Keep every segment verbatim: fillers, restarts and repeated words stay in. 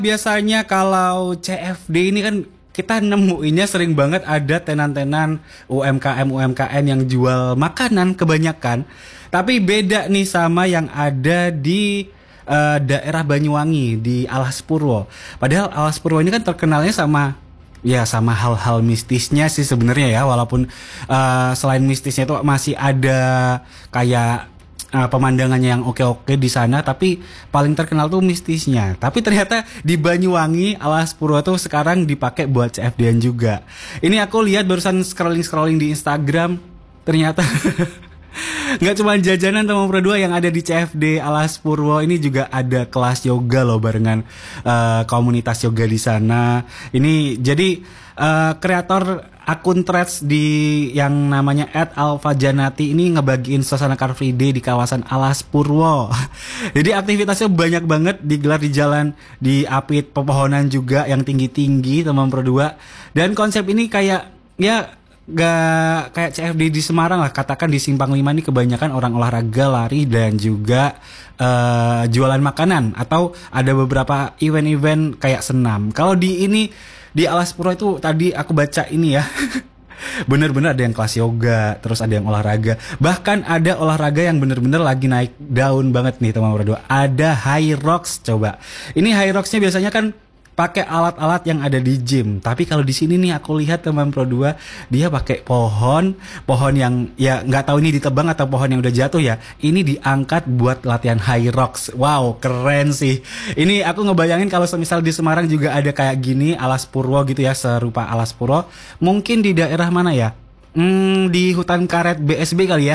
Biasanya kalau C F D ini kan kita nemuinnya sering banget ada tenan-tenan U M K M U M K M yang jual makanan kebanyakan. Tapi beda nih sama yang ada di eh, daerah Banyuwangi di Alas Purwo. Padahal Alas Purwo ini kan terkenalnya sama ya sama hal-hal mistisnya sih sebenarnya ya, walaupun eh, selain mistisnya itu masih ada kayak uh, pemandangannya yang oke-oke di sana, tapi paling terkenal tuh mistisnya. Tapi ternyata di Banyuwangi Alas Purwo tuh sekarang dipakai buat C F D-an juga. Ini aku lihat barusan scrolling-scrolling di Instagram, ternyata nggak cuma jajanan teman berdua yang ada di C F D Alas Purwo, ini juga ada kelas yoga loh barengan uh, komunitas yoga di sana. Ini jadi uh, kreator akun threads di yang namanya at alfa janati ini ngebagiin suasana Car Free Day di kawasan Alas Purwo. Jadi aktivitasnya banyak banget digelar di jalan, di apit pepohonan juga yang tinggi-tinggi teman berdua. Dan konsep ini kayak ya gak kayak C F D di Semarang lah, katakan di Simpang Lima ini kebanyakan orang olahraga, lari dan juga uh, jualan makanan, atau ada beberapa event-event kayak senam. Kalau di ini di Alas Purwo itu tadi aku baca ini ya, bener-bener ada yang kelas yoga, terus ada yang olahraga, bahkan ada olahraga yang bener-bener lagi naik daun banget nih teman berdua. Ada high rocks. Coba ini high rocksnya biasanya kan pakai alat-alat yang ada di gym, tapi kalau di sini nih aku lihat teman Pro dua dia pakai pohon, pohon yang ya nggak tahu ini ditebang atau pohon yang udah jatuh ya. Ini diangkat buat latihan high rocks. Wow, keren sih. Ini aku ngebayangin kalau semisal di Semarang juga ada kayak gini Alas Purwo gitu ya, serupa Alas Purwo. Mungkin di daerah mana ya? Hmm, di hutan karet B S B kali ya.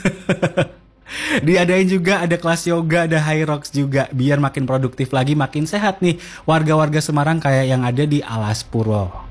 Diadain juga ada kelas yoga, ada high rocks juga, biar makin produktif lagi, makin sehat nih warga-warga Semarang kayak yang ada di Alas Purwo.